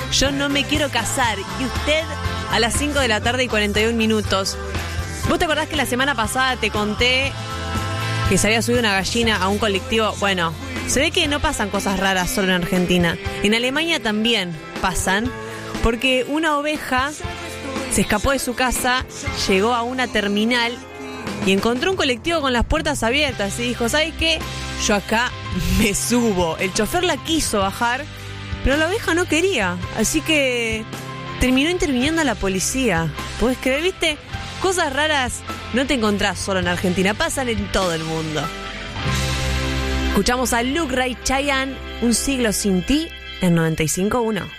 yo no me quiero casar. Y usted a las 5 de la tarde y 41 minutos. ¿Vos te acordás que la semana pasada te conté que se había subido una gallina a un colectivo? Bueno, se ve que no pasan cosas raras solo en Argentina. En Alemania también pasan, porque una oveja se escapó de su casa, llegó a una terminal y encontró un colectivo con las puertas abiertas y dijo, ¿sabes qué? Yo acá me subo. El chofer la quiso bajar, pero la oveja no quería, así que terminó interviniendo la policía. ¿Podés creer? ¿Viste? Cosas raras no te encontrás solo en Argentina, pasan en todo el mundo. Escuchamos a Luke Ray Chayanne, Un siglo sin ti, en 95.1.